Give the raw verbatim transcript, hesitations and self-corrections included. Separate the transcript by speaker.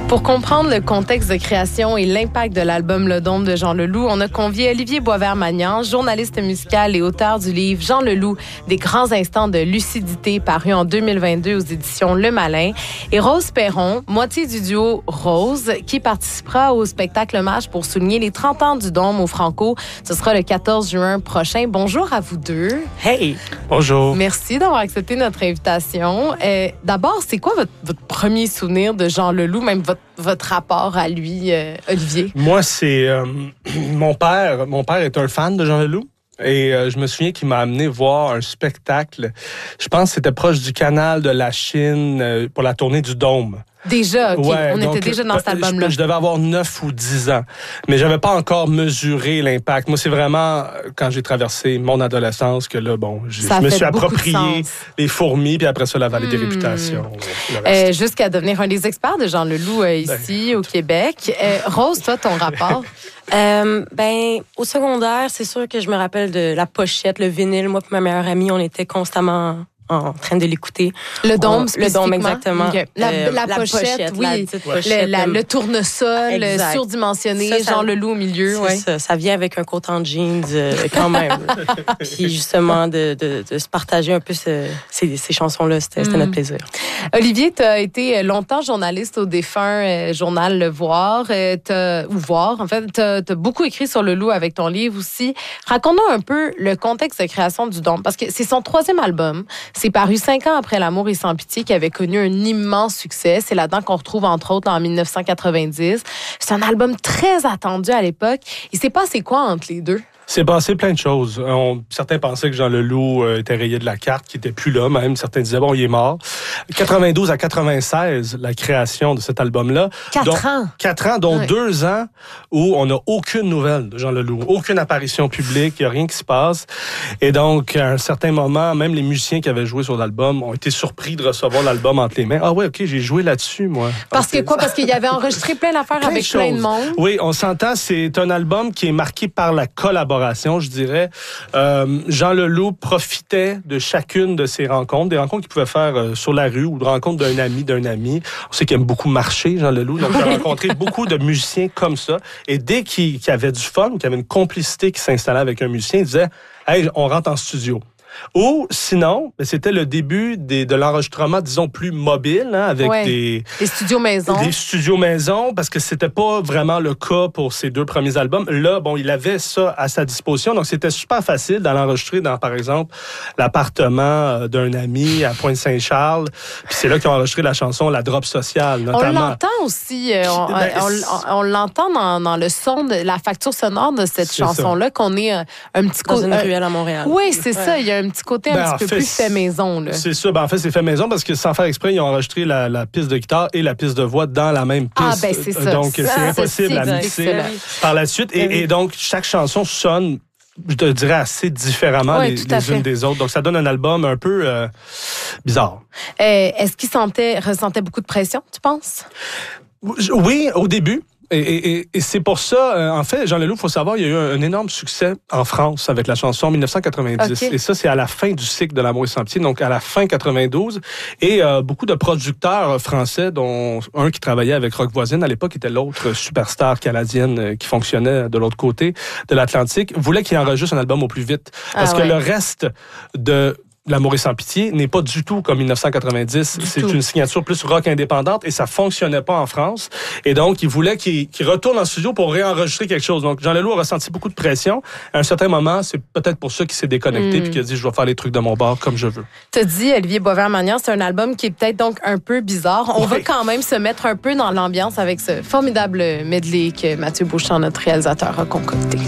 Speaker 1: Pour comprendre le contexte de création et l'impact de l'album Le Dôme de Jean Leloup, on a convié Olivier Boisvert-Magnan, journaliste musical et auteur du livre Jean Leloup, des grands instants de lucidité, paru en deux mille vingt-deux aux éditions Le Malin, et Rose Perron, moitié du duo Rose, qui participera au spectacle Hommage pour souligner les trente ans du Dôme au Franco. Ce sera le quatorze juin prochain. Bonjour à vous deux.
Speaker 2: Hey!
Speaker 3: Bonjour.
Speaker 1: Merci d'avoir accepté notre invitation. Euh, d'abord, c'est quoi votre, votre premier souvenir de Jean Leloup, même votre votre rapport à lui, euh, Olivier?
Speaker 3: Moi, c'est... Euh, mon père mon père est un fan de Jean Leloup. Et euh, je me souviens qu'il m'a amené voir un spectacle. Je pense que c'était proche du canal de la Chine euh, pour la tournée du Dôme.
Speaker 1: Déjà, OK.
Speaker 3: Ouais,
Speaker 1: on
Speaker 3: donc,
Speaker 1: était déjà dans cet album-là.
Speaker 3: Je, je devais avoir neuf ou dix ans, mais j'avais pas encore mesuré l'impact. Moi, c'est vraiment quand j'ai traversé mon adolescence que là, bon, je, je me suis approprié les fourmis, puis après ça, la vallée hmm. des réputations.
Speaker 1: Euh, Jusqu'à devenir un des experts de Jean Leloup euh, ici, ben, au Québec. Euh, Rose, toi, ton rapport?
Speaker 2: Euh, ben, au secondaire, c'est sûr que je me rappelle de la pochette, le vinyle. Moi et ma meilleure amie, on était constamment en train de l'écouter.
Speaker 1: Le Dôme,
Speaker 2: on, Le Dôme, exactement.
Speaker 1: Okay. La,
Speaker 2: euh,
Speaker 1: la, la, pochette, pochette, oui. La pochette, le, la, le tournesol exact. surdimensionné, ça, ça, Jean Leloup au milieu.
Speaker 2: C'est
Speaker 1: ouais.
Speaker 2: ça. Ça vient avec un coton en jeans euh, quand même. Puis justement, de, de, de se partager un peu ce, ces, ces chansons-là, c'était, c'était mm. notre plaisir.
Speaker 1: Olivier, tu as été longtemps journaliste au défunt euh, journal Le Voir, euh, t'as, ou Voir. En fait, tu as beaucoup écrit sur Leloup avec ton livre aussi. Raconte-nous un peu le contexte de création du Dôme, parce que c'est son troisième album. C'est paru cinq ans après L'amour est sans pitié, qui avait connu un immense succès. C'est là-dedans qu'on retrouve, entre autres, en dix-neuf cent quatre-vingt-dix. C'est un album très attendu à l'époque. Il s'est passé quoi entre les deux?
Speaker 3: C'est passé plein de choses. On, certains pensaient que Jean Leloup euh, était rayé de la carte, qu'il était plus là même. Certains disaient, bon, il est mort. quatre-vingt-douze à quatre-vingt-seize, la création de cet album-là.
Speaker 1: Quatre
Speaker 3: dont,
Speaker 1: ans.
Speaker 3: Quatre ans, dont
Speaker 1: oui.
Speaker 3: deux ans où on n'a aucune nouvelle de Jean Leloup. Aucune apparition publique, il n'y a rien qui se passe. Et donc, à un certain moment, même les musiciens qui avaient joué sur l'album ont été surpris de recevoir l'album entre les mains. Ah ouais, OK, j'ai joué là-dessus, moi.
Speaker 1: Parce que quoi? Parce qu'il y avait enregistré plein d'affaires plein avec de plein de monde.
Speaker 3: Oui, on s'entend, c'est un album qui est marqué par la collaboration. Je dirais, euh, Jean Leloup profitait de chacune de ses rencontres, des rencontres qu'il pouvait faire euh, sur la rue ou de rencontres d'un ami, d'un ami. On sait qu'il aime beaucoup marcher, Jean Leloup. Donc, il a rencontré beaucoup de musiciens comme ça. Et dès qu'il, qu'il y avait du fun, qu'il y avait une complicité qui s'installait avec un musicien, il disait « Hey, on rentre en studio ». Ou sinon, c'était le début des, de l'enregistrement, disons, plus mobile, hein, avec
Speaker 1: ouais,
Speaker 3: des...
Speaker 1: Des studios maison.
Speaker 3: Des studios maison, parce que c'était pas vraiment le cas pour ses deux premiers albums. Là, bon, il avait ça à sa disposition, donc c'était super facile d'aller enregistrer dans, par exemple, l'appartement d'un ami à Pointe-Saint-Charles. Puis c'est là qu'ils ont enregistré la chanson « La Drop Sociale », notamment.
Speaker 1: On l'entend aussi, euh, on, ben, on, on, on l'entend dans, dans le son, de la facture sonore de cette chanson-là, ça. Qu'on est un, un petit
Speaker 2: coup... Dans une
Speaker 1: euh,
Speaker 2: ruelle à Montréal.
Speaker 1: Oui, c'est ouais. ça, il y a un petit côté
Speaker 3: ben,
Speaker 1: un petit peu
Speaker 3: fait,
Speaker 1: plus fait maison. Là.
Speaker 3: C'est ça. Ben, en fait, c'est fait maison parce que sans faire exprès, ils ont enregistré la, la piste de guitare et la piste de voix dans la même piste.
Speaker 1: Ah, ben c'est ça.
Speaker 3: Donc, ça, c'est impossible à mixer par la suite. Et, et donc, chaque chanson sonne, je te dirais, assez différemment ouais, les, les unes des autres. Donc, ça donne un album un peu euh, bizarre.
Speaker 1: Euh, est-ce qu'il sentait, ressentait beaucoup de pression, tu penses?
Speaker 3: Oui, au début. Et, et, et c'est pour ça, euh, en fait, Jean Leloup, il faut savoir, il y a eu un, un énorme succès en France avec la chanson en dix-neuf cent quatre-vingt-dix. Okay. Et ça, c'est à la fin du cycle de L'amour est sans pitié, donc à la fin quatre-vingt-douze. Et euh, beaucoup de producteurs français, dont un qui travaillait avec Rock Voisine à l'époque, était l'autre superstar canadienne euh, qui fonctionnait de l'autre côté de l'Atlantique, voulaient qu'il enregistre un album au plus vite. Parce ah, que ouais. le reste de... L'amour est sans pitié n'est pas du tout comme dix-neuf cent quatre-vingt-dix. Du c'est tout. Une signature plus rock indépendante et ça fonctionnait pas en France. Et donc, il voulait qu'il, qu'il retourne en studio pour réenregistrer quelque chose. Donc, Jean Leloup a ressenti beaucoup de pression. À un certain moment, c'est peut-être pour ça qu'il s'est déconnecté mm. puis qu'il a dit « Je vais faire les trucs de mon bord comme je veux ».
Speaker 1: Tu as dit, Olivier Boisvert-Magnan, c'est un album qui est peut-être donc un peu bizarre. On oui. va quand même se mettre un peu dans l'ambiance avec ce formidable medley que Mathieu Beauchamp, notre réalisateur, a concocté.